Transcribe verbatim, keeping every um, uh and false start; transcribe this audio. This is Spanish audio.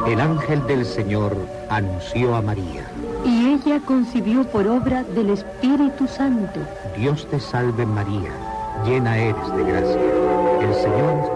El ángel del Señor anunció a María. Y ella concibió por obra del Espíritu Santo. Dios te salve María, llena eres de gracia. El Señor